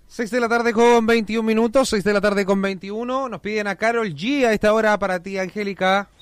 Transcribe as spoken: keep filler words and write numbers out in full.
seis de la tarde con veintiún minutos, seis de la tarde con veintiuno. Nos piden a Karol G a esta hora para ti, Angélica.